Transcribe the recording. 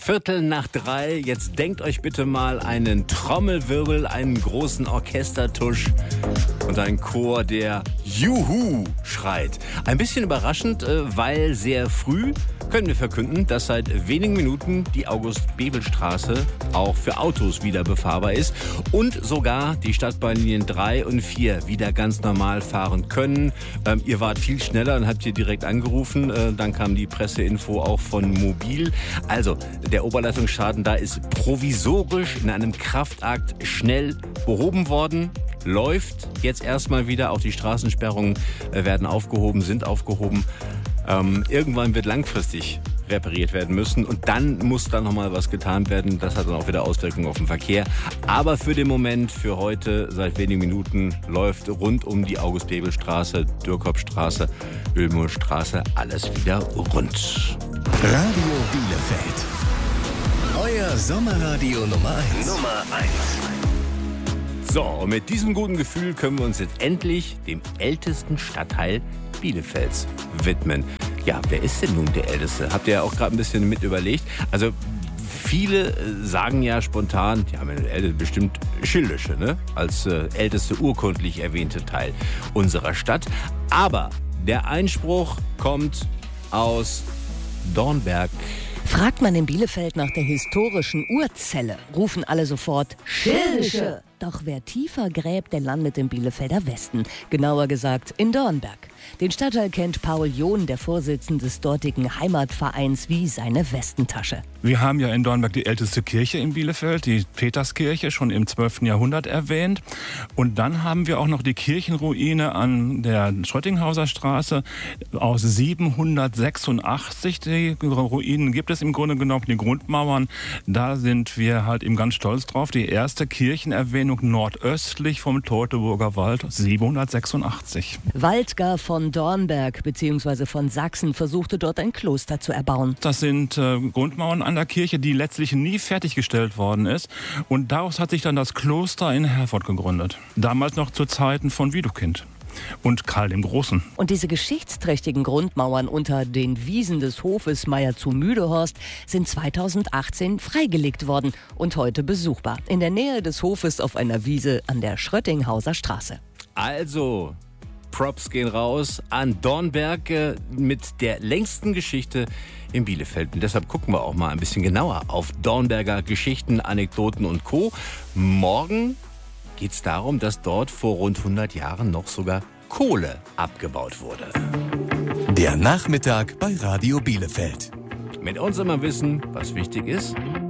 2:15. Jetzt denkt euch bitte mal einen Trommelwirbel, einen großen Orchestertusch und einen Chor, der Juhu schreit. Ein bisschen überraschend, weil sehr früh können wir verkünden, dass seit wenigen Minuten die August-Bebel-Straße auch für Autos wieder befahrbar ist und sogar die Stadtbahnlinien 3 und 4 wieder ganz normal fahren können. Ihr wart viel schneller und habt hier direkt angerufen. Dann kam die Presseinfo auch von Mobil. Also, der Oberleitungsschaden da ist provisorisch in einem Kraftakt schnell behoben worden. Läuft jetzt erstmal wieder. Auch die Straßensperrungen werden aufgehoben, sind aufgehoben. Irgendwann wird langfristig repariert werden müssen und dann muss da nochmal was getan werden. Das hat dann auch wieder Auswirkungen auf den Verkehr. Aber für den Moment, für heute, seit wenigen Minuten läuft rund um die August-Bebel-Straße, Dürkopstraße, Ölmühlstraße alles wieder rund. Radio Bielefeld. Euer Sommerradio Nummer 1. So, und mit diesem guten Gefühl können wir uns jetzt endlich dem ältesten Stadtteil Bielefelds widmen. Ja, wer ist denn nun der Älteste? Habt ihr ja auch gerade ein bisschen mit überlegt. Also viele sagen ja spontan, ja, bestimmt Schildische, ne? Als älteste urkundlich erwähnte Teil unserer Stadt. Aber der Einspruch kommt aus Dornberg. Fragt man in Bielefeld nach der historischen Urzelle, rufen alle sofort Schildische. Doch wer tiefer gräbt, der landet im Bielefelder Westen. Genauer gesagt in Dornberg. Den Stadtteil kennt Paul John, der Vorsitzende des dortigen Heimatvereins, wie seine Westentasche. Wir haben ja in Dornberg die älteste Kirche in Bielefeld, die Peterskirche, schon im 12. Jahrhundert erwähnt. Und dann haben wir auch noch die Kirchenruine an der Schröttinghauser Straße aus 786. Die Ruinen gibt es im Grunde genommen, die Grundmauern. Da sind wir halt eben ganz stolz drauf. Die erste Kirchenerwähnung nordöstlich vom Teutoburger Wald 786. Waldgar von Dornberg bzw. von Sachsen versuchte dort ein Kloster zu erbauen. Das sind Grundmauern an der Kirche, die letztlich nie fertiggestellt worden ist. Und daraus hat sich dann das Kloster in Herford gegründet. Damals noch zu Zeiten von Widukind und Karl dem Großen. Und diese geschichtsträchtigen Grundmauern unter den Wiesen des Hofes Meier zu Mühlehorst sind 2018 freigelegt worden und heute besuchbar. In der Nähe des Hofes auf einer Wiese an der Schröttinghauser Straße. Also, Props gehen raus an Dornberg mit der längsten Geschichte in Bielefeld. Und deshalb gucken wir auch mal ein bisschen genauer auf Dornberger Geschichten, Anekdoten und Co. Morgen geht es darum, dass dort vor rund 100 Jahren noch sogar Kohle abgebaut wurde. Der Nachmittag bei Radio Bielefeld. Mit uns immer wissen, was wichtig ist